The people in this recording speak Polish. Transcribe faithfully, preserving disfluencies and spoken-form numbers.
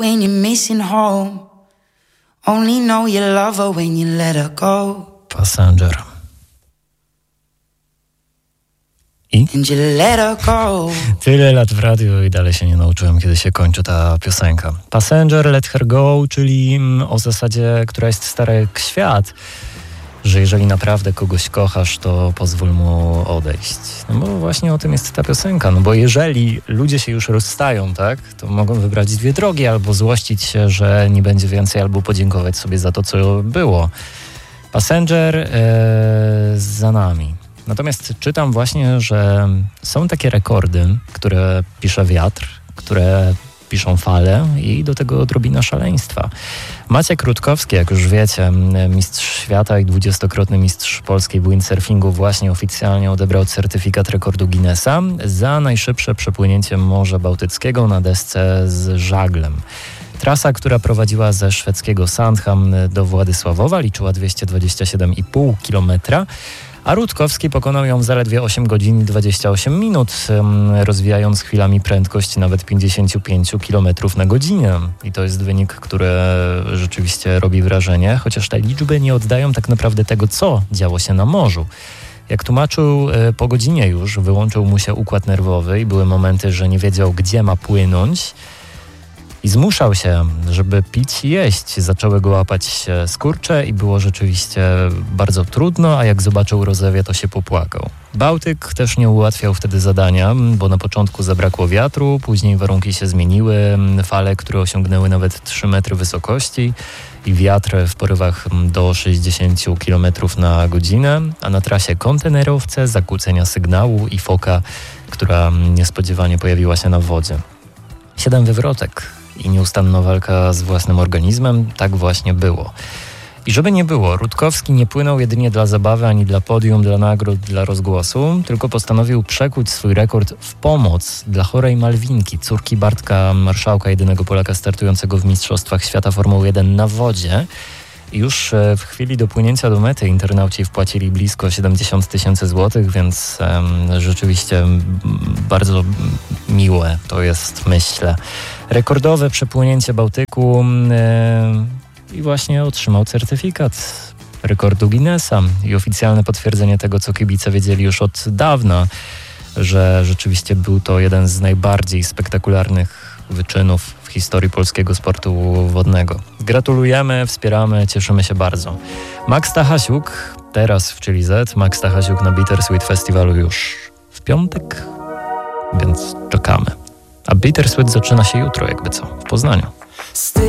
when you're missing home. Only know you love her when you let her go. Passenger. I? And you let her go. Tyle lat w radiu i dalej się nie nauczyłem, kiedy się kończy ta piosenka. Passenger, Let Her Go, czyli o zasadzie, która jest stara jak świat, że jeżeli naprawdę kogoś kochasz, to pozwól mu odejść. No bo właśnie o tym jest ta piosenka. No bo jeżeli ludzie się już rozstają, tak, to mogą wybrać dwie drogi, albo złościć się, że nie będzie więcej, albo podziękować sobie za to, co było. Passenger ee, za nami. Natomiast czytam właśnie, że są takie rekordy, które pisze wiatr, które piszą fale i do tego odrobina szaleństwa. Maciek Rutkowski, jak już wiecie, mistrz świata i dwudziestokrotny mistrz polskiej w windsurfingu, właśnie oficjalnie odebrał certyfikat rekordu Guinnessa za najszybsze przepłynięcie Morza Bałtyckiego na desce z żaglem. Trasa, która prowadziła ze szwedzkiego Sandhamn do Władysławowa, liczyła dwieście dwadzieścia siedem i pół kilometra, a Rutkowski pokonał ją w zaledwie osiem godzin i dwadzieścia osiem minut, rozwijając chwilami prędkość nawet pięćdziesiąt pięć kilometrów na godzinę. I to jest wynik, który rzeczywiście robi wrażenie, chociaż te liczby nie oddają tak naprawdę tego, co działo się na morzu. Jak tłumaczył po godzinie już, wyłączył mu się układ nerwowy i były momenty, że nie wiedział, gdzie ma płynąć. I zmuszał się, żeby pić i jeść. Zaczęły go łapać skurcze i było rzeczywiście bardzo trudno, a jak zobaczył rozewie, to się popłakał. Bałtyk też nie ułatwiał wtedy zadania, bo na początku zabrakło wiatru, później warunki się zmieniły, fale, które osiągnęły nawet trzy metry wysokości i wiatr w porywach do sześćdziesiąt kilometrów na godzinę, a na trasie kontenerowce, zakłócenia sygnału i foka, która niespodziewanie pojawiła się na wodzie. Siedem wywrotek i nieustanna walka z własnym organizmem, tak właśnie było. I żeby nie było, Rutkowski nie płynął jedynie dla zabawy, ani dla podium, dla nagród, dla rozgłosu, tylko postanowił przekuć swój rekord w pomoc dla chorej Malwinki, córki Bartka Marszałka, jedynego Polaka startującego w Mistrzostwach Świata Formuły jeden na wodzie. I już w chwili dopłynięcia do mety internauci wpłacili blisko siedemdziesiąt tysięcy złotych, więc um, rzeczywiście bardzo miłe to jest, myślę. Rekordowe przepłynięcie Bałtyku yy, i właśnie otrzymał certyfikat rekordu Guinnessa i oficjalne potwierdzenie tego, co kibice wiedzieli już od dawna, że rzeczywiście był to jeden z najbardziej spektakularnych wyczynów w historii polskiego sportu wodnego. Gratulujemy, wspieramy, cieszymy się bardzo. Max Tachasiuk, teraz w Chili Z, Max Tachasiuk na Bittersweet Festiwalu już w piątek, więc czekamy. A Bittersweet zaczyna się jutro, jakby co, w Poznaniu.